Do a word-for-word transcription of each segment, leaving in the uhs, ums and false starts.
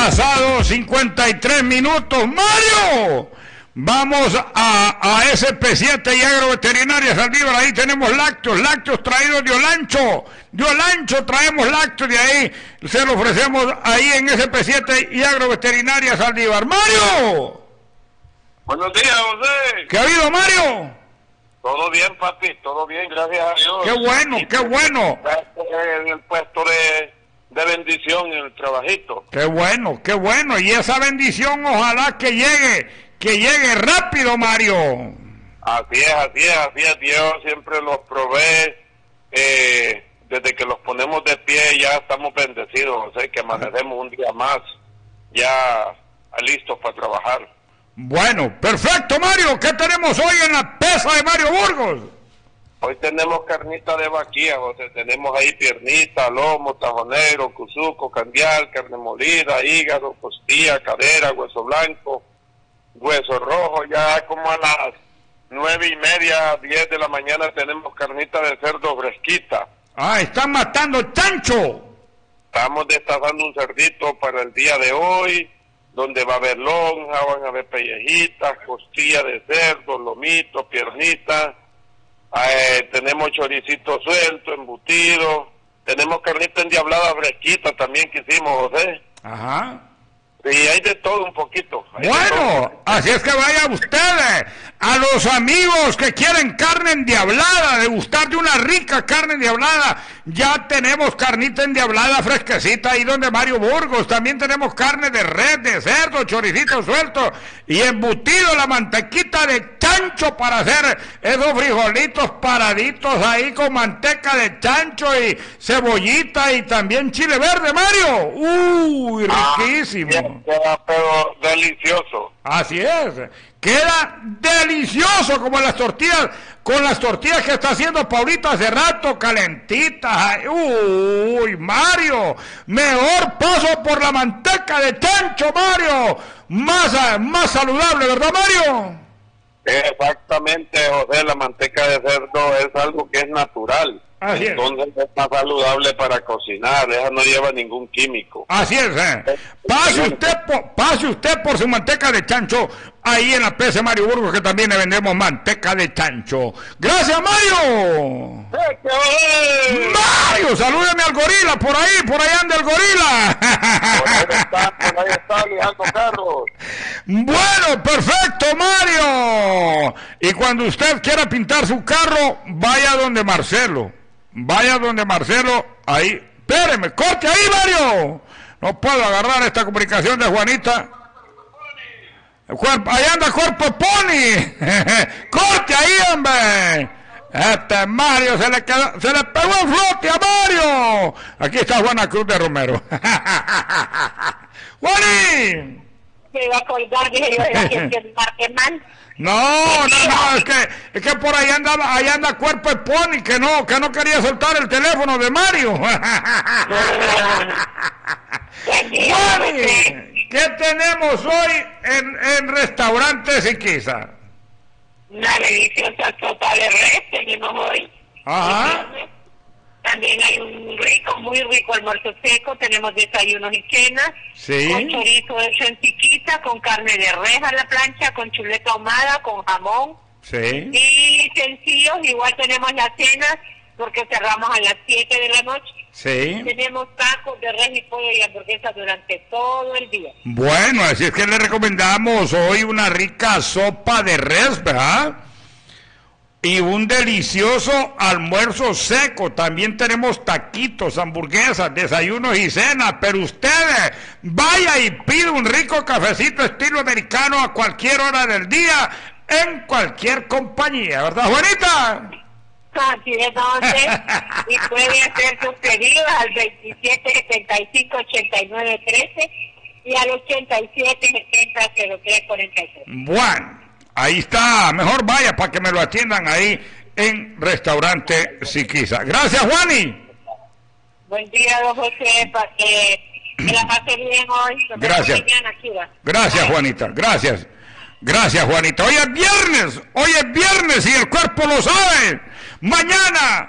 Pasado cincuenta y tres minutos, Mario. Vamos a, a S P siete y Agroveterinaria Saldívar. Ahí tenemos lácteos, lácteos traídos de Olancho. De Olancho traemos lácteos de ahí. Se lo ofrecemos ahí en S P siete y Agroveterinaria Saldívar. ¡Mario! Buenos días, José. ¿Qué ha habido, Mario? Todo bien, papi, todo bien, gracias a Dios. ¡Qué bueno, qué bueno! En el puesto de, de bendición, en el trabajito. ¡Qué bueno, qué bueno! Y esa bendición ojalá que llegue, que llegue rápido, Mario. Así es, así es, así es. Dios siempre los provee. Eh, desde que los ponemos de pie ya estamos bendecidos, José, que amanecemos un día más ya listos para trabajar. Bueno, perfecto, Mario. ¿Qué tenemos hoy en la pesa de Mario Burgos? Hoy tenemos carnita de vaquilla, José. Tenemos ahí piernita, lomo, tajonero, cuzuco, candial, carne molida, hígado, costilla, cadera, hueso blanco, hueso rojo. Ya como a las nueve y media, diez de la mañana tenemos carnita de cerdo fresquita. Ah, están matando chancho. Estamos destazando un cerdito para el día de hoy, donde va a haber lonja, van a haber pellejitas, costilla de cerdo, lomito, piernita, eh, tenemos choricito suelto, embutido, tenemos carnita endiablada fresquita también que hicimos, José. Ajá. Y hay de todo un poquito. Bueno, así es que vayan ustedes, a los amigos que quieren carne endiablada, de gustar de una rica carne endiablada, ya tenemos carnita endiablada fresquecita ahí donde Mario Burgos. También tenemos carne de res, de cerdo, choricito suelto y embutido, la mantequita de chancho para hacer esos frijolitos paraditos ahí con manteca de chancho y cebollita y también chile verde, Mario. Uy, riquísimo. Ah, queda pero delicioso. Así es, queda delicioso como las tortillas, con las tortillas que está haciendo Paulita hace rato, calentitas. Uy, Mario, mejor paso por la manteca de chancho, Mario, más, más saludable, ¿verdad, Mario? Exactamente, José, la manteca de cerdo es algo que es natural. Así Entonces es. es más saludable para cocinar, esa no lleva ningún químico. Así es, ¿eh? Pase usted, por, pase usted por su manteca de chancho ahí en la P C Mario Burgos, que también le vendemos manteca de chancho. ¡Gracias, Mario! ¡Mario! ¡Salúdeme al gorila! Por ahí, por ahí anda el gorila. Por ahí está, por ahí está, Alejandro Carlos. Bueno, perfecto, Mario. Y cuando usted quiera pintar su carro, vaya donde Marcelo. Vaya donde Marcelo, ahí. Espéreme, corte ahí, Mario. No puedo agarrar esta comunicación de Juanita. Cuerpo, ahí anda Cuerpo Pony. Corte ahí, hombre. Este Mario se le quedó, se le pegó el flote a Mario. Aquí está Juana Cruz de Romero. ¡Juani! Me iba a colgar, dije yo, era que se marque mal. No, no, no, es que, es que por ahí anda, ahí anda Cuerpo de Pony, que no, que no quería soltar el teléfono de Mario. Juani, ¿qué tenemos hoy en, en Restaurantes Iquiza? Una deliciosa sopa de res tenemos hoy. Ajá. También hay un rico, muy rico almuerzo seco. Tenemos desayunos y cenas. Sí. Con chorizo hecho en piquita, con carne de res a la plancha, con chuleta ahumada, con jamón. Sí. Y sencillos, igual tenemos las cenas, porque cerramos a las siete de la noche. Sí. Tenemos tacos de res y pollo y hamburguesa durante todo el día. Bueno, así es que le recomendamos hoy una rica sopa de res, ¿verdad? Y un delicioso almuerzo seco. También tenemos taquitos, hamburguesas, desayunos y cenas. Pero ustedes vaya y pide un rico cafecito estilo americano a cualquier hora del día, en cualquier compañía, ¿verdad, Juanita? Así es, entonces, y puede hacer sus pedidos al veintisiete setenta y cinco ochenta y nueve trece y al ochenta y siete setenta cero tres cuarenta y tres. Bueno, ahí está, mejor vaya para que me lo atiendan ahí en Restaurante Siquiza. Gracias, Juani. Buen día, don José, para que me la pase bien hoy. Gracias. Mañana, Cuba. Gracias, Juanita, gracias. Gracias, Juanita. Hoy es viernes, hoy es viernes y el cuerpo lo sabe. Mañana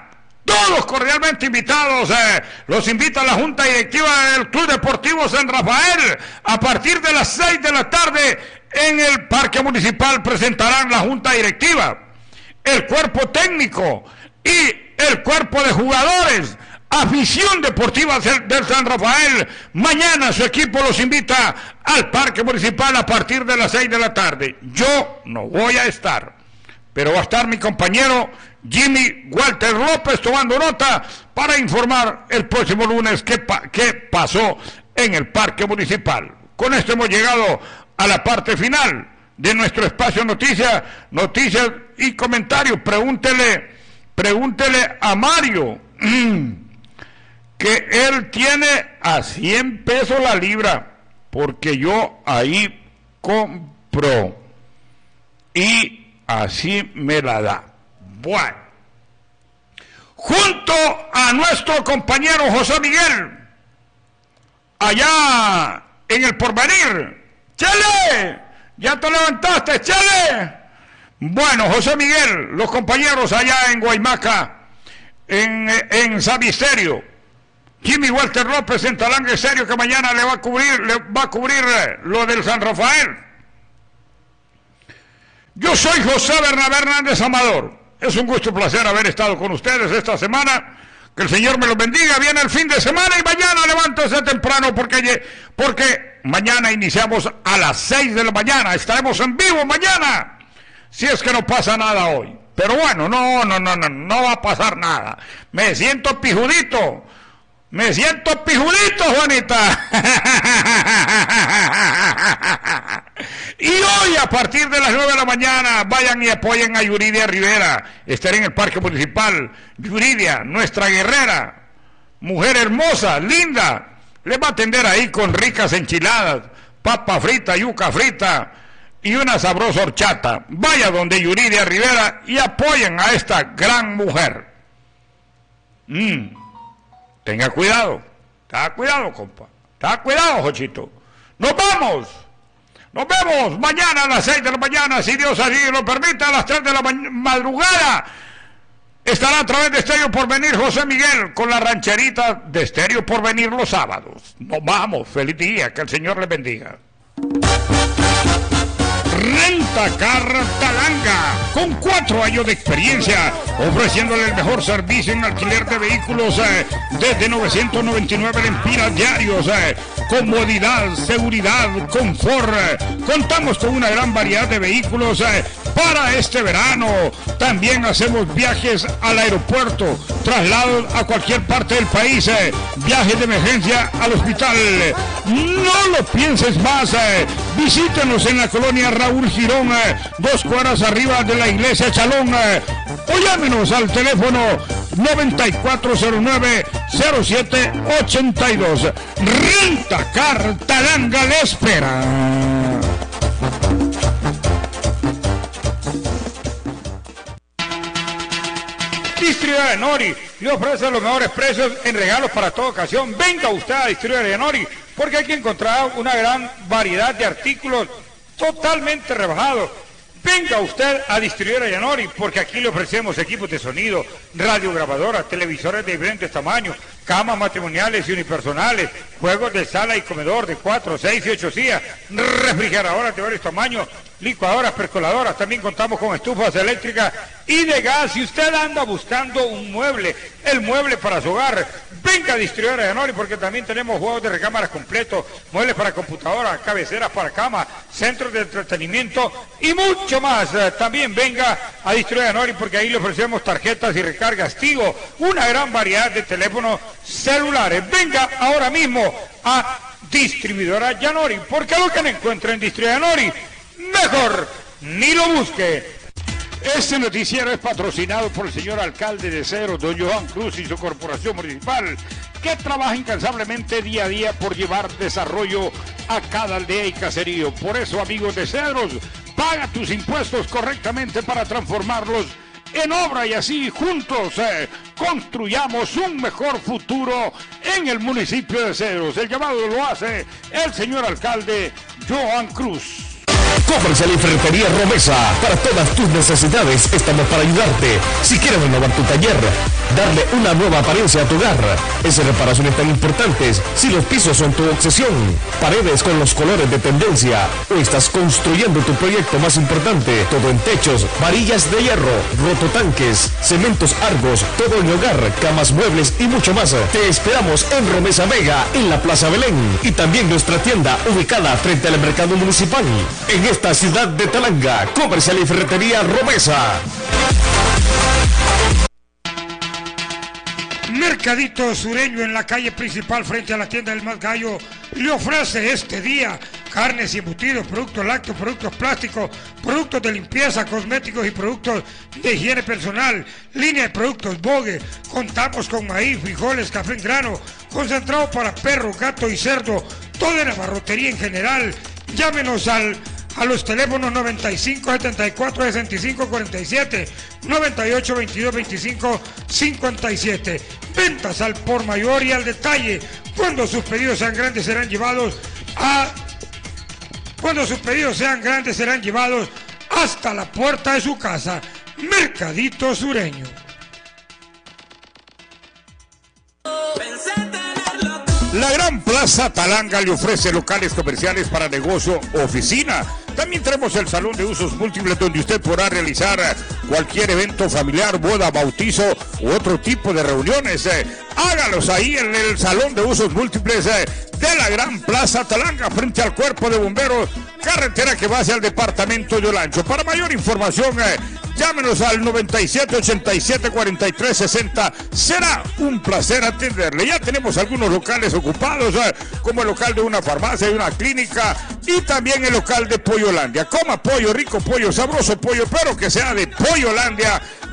Todos cordialmente invitados. Eh, los invita la Junta Directiva del Club Deportivo San Rafael. A partir de las seis de la tarde en el Parque Municipal presentarán la Junta Directiva, el cuerpo técnico y el cuerpo de jugadores. Afición deportiva del San Rafael. Mañana su equipo los invita al Parque Municipal a partir de las seis de la tarde. Yo no voy a estar, pero va a estar mi compañero Jimmy Walter López tomando nota para informar el próximo lunes qué, pa qué pasó en el Parque Municipal. Con esto hemos llegado a la parte final de nuestro espacio Noticias, Noticias y Comentarios. Pregúntele, pregúntele a Mario, que él tiene a cien pesos la libra, porque yo ahí compro y así me la da. Bueno, junto a nuestro compañero José Miguel, allá en el Porvenir. ¡Chele! ¿Ya te levantaste, Chele? Bueno, José Miguel, los compañeros allá en Guaymaca, en, en San Misterio, Jimmy Walter López en Talangue Estéreo, que mañana le va a cubrir, le va a cubrir lo del San Rafael. Yo soy José Bernabé Hernández Amador. Es un gusto y placer haber estado con ustedes esta semana. Que el Señor me los bendiga. Viene el fin de semana y mañana levántese temprano porque, porque mañana iniciamos a las seis de la mañana. Estaremos en vivo mañana, si es que no pasa nada hoy. Pero bueno, no, no, no, no, no va a pasar nada. Me siento pijudito. Me siento pijudito, Juanita. Y hoy, a partir de las nueve de la mañana, vayan y apoyen a Yuridia Rivera. Estaré en el Parque Municipal. Yuridia, nuestra guerrera, mujer hermosa, linda, le va a atender ahí con ricas enchiladas, papa frita, yuca frita y una sabrosa horchata. Vaya donde Yuridia Rivera y apoyen a esta gran mujer. Mm. Tenga cuidado, tenga cuidado, compa, tenga cuidado, Jochito. ¡Nos vamos! Nos vemos mañana a las seis de la mañana, si Dios así lo permite, a las tres de la madrugada. Estará a través de Estéreo Porvenir José Miguel con la rancherita de Estéreo Porvenir los sábados. Nos vamos, feliz día, que el Señor les bendiga. Rentacar Talanga, con cuatro años de experiencia, ofreciéndole el mejor servicio en alquiler de vehículos eh, desde novecientos noventa y nueve lempiras diarios, eh, comodidad, seguridad, confort. Eh. Contamos con una gran variedad de vehículos eh, para este verano. También hacemos viajes al aeropuerto, traslados a cualquier parte del país, eh, viajes de emergencia al hospital. No lo pienses más, eh. Visítenos en la colonia Raúl Girón, eh, dos cuadras arriba de la iglesia Chalón, eh, o llámenos al teléfono noventa y cuatro cero nueve cero siete ochenta y dos. Rentacar Talanga le espera. Distribuidora de Nori le ofrece los mejores precios en regalos para toda ocasión. Venga usted a Distribuidora de Nori, porque aquí encontrará una gran variedad de artículos totalmente rebajados. Venga usted a Distribuidora Yanori, porque aquí le ofrecemos equipos de sonido, radiograbadoras, televisores de diferentes tamaños, camas matrimoniales y unipersonales, juegos de sala y comedor de cuatro, seis y ocho sillas, refrigeradoras de varios tamaños, licuadoras, percoladoras. También contamos con estufas eléctricas y de gas. Si usted anda buscando un mueble, el mueble para su hogar, venga a Distribuidora Yanori, porque también tenemos juegos de recámaras completos, muebles para computadora, cabeceras para cama, centros de entretenimiento y mucho más. También venga a Distribuidora Yanori, porque ahí le ofrecemos tarjetas y recargas Tigo, una gran variedad de teléfonos celulares. Venga ahora mismo a Distribuidora Yanori, porque lo que no encuentra en Distribuidora Yanori, mejor ni lo busque. Este noticiero es patrocinado por el señor alcalde de Cedros, don Johan Cruz, y su corporación municipal, que trabaja incansablemente día a día por llevar desarrollo a cada aldea y caserío. Por eso, amigos de Cedros, paga tus impuestos correctamente para transformarlos en obra y así juntos eh, construyamos un mejor futuro en el municipio de Cedros. El llamado lo hace el señor alcalde Johan Cruz. Comercial y Ferretería Romesa. Para todas tus necesidades estamos para ayudarte. Si quieres renovar tu taller, darle una nueva apariencia a tu hogar. Esas reparaciones tan importantes, si los pisos son tu obsesión, paredes con los colores de tendencia, o estás construyendo tu proyecto más importante, todo en techos, varillas de hierro, rototanques, cementos Argos, todo en hogar, camas, muebles y mucho más. Te esperamos en Romesa Mega, en la Plaza Belén, y también nuestra tienda ubicada frente al mercado municipal, en esta ciudad de Talanga. Comercial y Ferretería Romesa. Mercadito Sureño en la calle principal frente a la tienda del Más Gallo le ofrece este día carnes y embutidos, productos lácteos, productos plásticos, productos de limpieza, cosméticos y productos de higiene personal, línea de productos Bogue. Contamos con maíz, frijoles, café en grano, concentrado para perro, gato y cerdo, toda la barrotería en general. Llámenos al a los teléfonos noventa y cinco, setenta y cuatro, sesenta y cinco, cuarenta y siete, noventa y ocho, veintidós, veinticinco, cincuenta y siete. Ventas al por mayor y al detalle. Cuando sus pedidos sean grandes serán llevados a Cuando sus pedidos sean grandes serán llevados hasta la puerta de su casa. Mercadito Sureño. La Gran Plaza Talanga le ofrece locales comerciales para negocio o oficina. También tenemos el salón de usos múltiples donde usted podrá realizar cualquier evento familiar, boda, bautizo u otro tipo de reuniones. Eh, hágalos ahí en el salón de usos múltiples eh, de la Gran Plaza Talanga frente al Cuerpo de Bomberos, carretera que va hacia el departamento de Olancho. Para mayor información, eh, llámenos al noventa y siete, ochenta y siete, cuarenta y tres, sesenta. Será un placer atenderle. Ya tenemos algunos locales ocupados, eh, como el local de una farmacia y una clínica, y también el local de Pollolandia. Coma pollo, rico pollo, sabroso pollo, pero que sea de Pollolandia.